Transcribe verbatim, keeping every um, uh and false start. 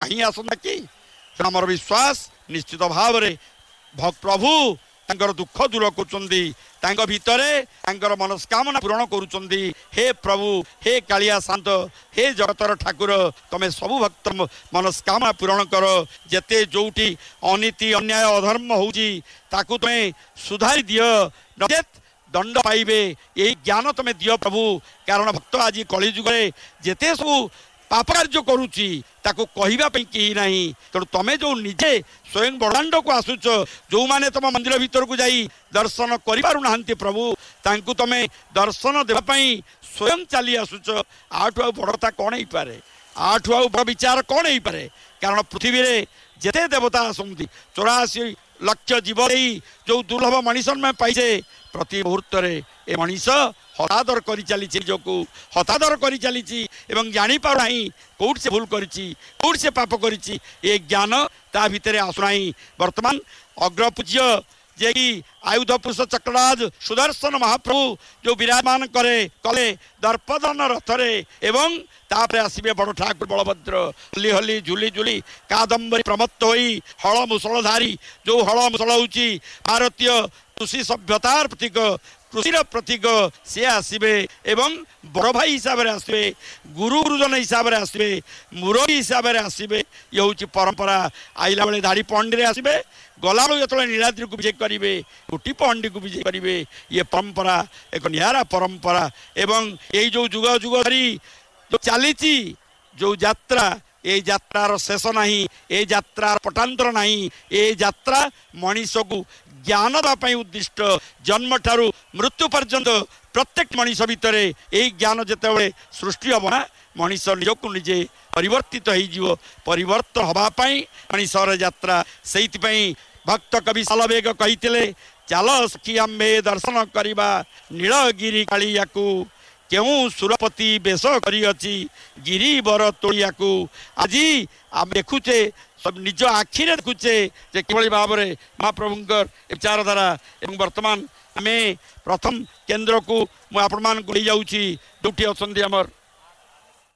कहीं आसंता कि आमर विश्वास निश्चित भाव में प्रभु तांकर दुख दूर कर भितरे तांकर मनस्कामना पूरण करुचंदी। हे प्रभु हे कालिया शांत हे जगतर ठाकुर तमे सबु भक्त मनस्कामना पूरण कर। जेते जोटी अनीति अन्याय अधर्म होउची ताकू तमे सुधारी दियो नचेत दंड पाइबे यही ज्ञान तमे दियो प्रभु। कारण भक्त आज कली जुगे जेते सब पाप कार्य करुची ताको कहिबा पे केही नाही तेणु तमे जो निजे स्वयं बड़ांड को आसुच जो माने तुम मंदिर भीतर को जाई दर्शन करि पारु नाहंती प्रभु तांकु तमे दर्शन देबा पई स्वयं चली आसुच। आठु आ बड़ता कौन ही पारे आठु आ बड़ विचार कौन ही पारे। कारण पृथ्वी रे जेते देवता आसंती चौरासी लक्ष जीव जो दुर्लभ मनीषन में पाइसे प्रति मुहूर्त ए मनीष हतादर कर चली को हतादर कर चली जानी पार कौट से भूल कौट से पाप कर ज्ञान ता भितर आसुना। वर्तमान अग्रपूज्य जे कि आयुध पुरुष चक्रराज सुदर्शन महाप्रभु जो विराजमान करे कले दर्पदन रथरे एवं तापर आसबे बड़ ठाकुर बलभद्र हली हली झुली झुली कादम्बरी प्रमत्त होई हल मुसलधारी जो हल मुसल होची भारतीय कृषि सभ्यतार प्रतीक कृषि प्रतीक सी आसबे एवं बड़ भाई हिसाब से आसबे गुरु गुरुजन हिसाब से आसबे मुरबी हिसाब से आसबे ये हूँ परंपरा। आइला बेले दाढ़ी पंडी आसबे गला जो नीलाद्री को विजय करेंगे गोटी पंडी को विजय करेंगे ये परंपरा एक निरा परंपरा। एवं यही जो जुग जुग धरी जो चली जो यात्रा ये यात्रार शेष नहीं ये यात्रार पटांतर नहीं ये यात्रा मनीष को ज्ञान देवाई उद्दिष्ट जन्म ठारू मृत्यु पर्यंत प्रत्येक मनीष भितर यही ज्ञान जिते सृष्टि हम ना मनीष निजक निजे परिवर्तित हो परिवर्तन हवापाई मनीषर यात्रा से भक्त कवि सालवेग कही चल सखी आम्भे दर्शन करवा नीलगिरी कालिया को क्यों सुरपति बेश करी गिरी बर तोड़िया को आज आम देखुचे सब निज आखिरे देखुचे जे किभली भाव में महाप्रभुंकर विचारधारा। एवं वर्तमान आम प्रथम केन्द्र को मुझे आपण मान जाऊँगी जोटी अच्छा आमर